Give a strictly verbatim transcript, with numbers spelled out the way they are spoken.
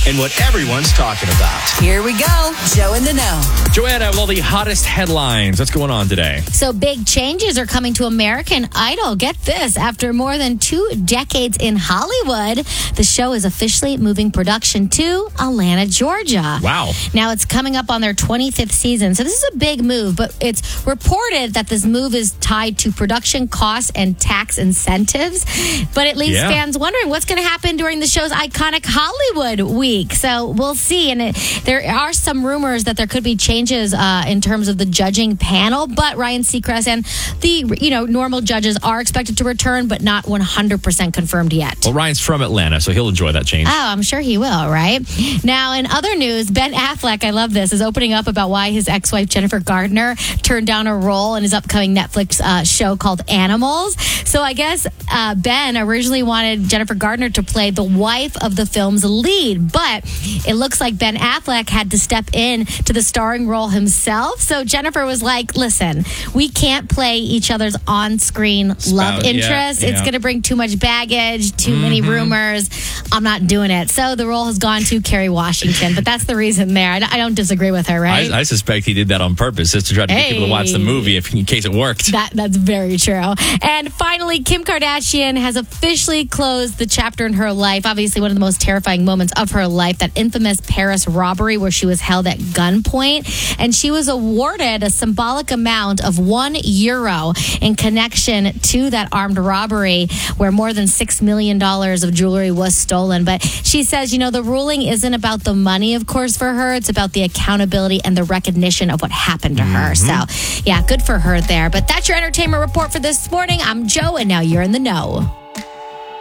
and what everyone's talking about. Here we go. Joe in the Know. Joanna, well, the hottest headlines. What's going on today? So big changes are coming to American Idol. Get this. After more than two decades in Hollywood, the show is officially moving production to Atlanta, Georgia. Wow. Now it's coming up on their twenty-fifth season. So this is a big move, but it's reported that this move is tied to production costs and tax incentives. But it leaves Yeah. fans wondering what's going to happen during the show's iconic Hollywood week. So we'll see. And it, there are some rumors that there could be changes uh, in terms of the judging panel, but Ryan Seacrest and the you know normal judges are expected to return, but not one hundred percent confirmed yet. Well, Ryan's from Atlanta, so he'll enjoy that change. Oh, I'm sure he will, right? Now, in other news, Ben Affleck, I love this, is opening up about why his ex-wife Jennifer Gardner turned down a role in his upcoming Netflix uh, show called Animals. So I guess uh, Ben originally wanted Jennifer Gardner to play the wife of the film's lead, but it looks like Ben Affleck had to step in to the starring role himself. So Jennifer was like, listen, we can't play each other's on-screen love Spout, yeah, interest. yeah. It's going to bring too much baggage, too Mm-hmm. many rumors. I'm not doing it. So the role has gone to Kerry Washington, but that's the reason there. I, I don't disagree with her, right? I, I suspect he did that on purpose, just to try to get people to watch the Hey. movie if, in case it worked. That That's very true. And finally, Kim Kardashian has officially closed the chapter in her life. Obviously, one of the most terrifying moments of her life, that infamous Paris robbery where she was held at gunpoint. And she was awarded a symbolic amount of one euro in connection to that armed robbery where more than six million dollars of jewelry was stolen. But she says, you know, the ruling isn't about the money, of course, for her. It's about the accountability and the recognition of what happened to her. So, yeah, good for her there. But that's your entertainment report for this morning. I'm Joe, and now you're in the know.